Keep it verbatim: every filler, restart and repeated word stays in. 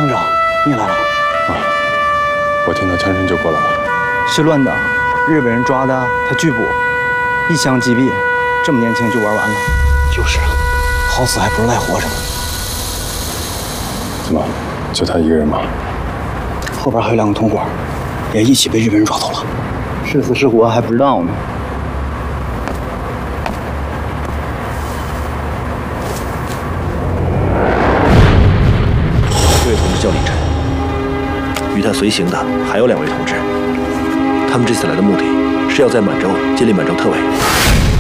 省长，你来了。 啊，我听到枪声就过来了。 是乱党，日本人抓的，他拒捕，一枪击毙，这么年轻就玩完了。就是啊，好死还不如赖活着。 怎么，就他一个人吗？ 后边还有两个同伙，也一起被日本人抓走了。是死是活还不知道呢。 叫李晨，与他随行的还有两位同志，他们这次来的目的是要在满洲建立满洲特委。